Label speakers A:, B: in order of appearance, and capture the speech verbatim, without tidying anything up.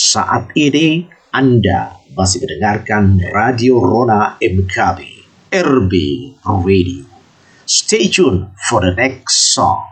A: Saat ini Anda masih mendengarkan Radio Rona M K B, R B Radio. Stay tuned for the next song.